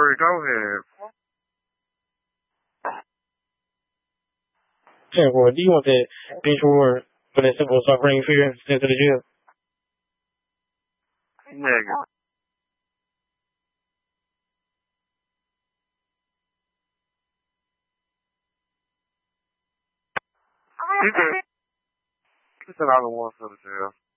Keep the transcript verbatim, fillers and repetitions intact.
Corey, go ahead. Yeah, boy, do you want that bench reward for that simple start bringing fear into the gym? Nigga. He said, he said I don't want for the jail.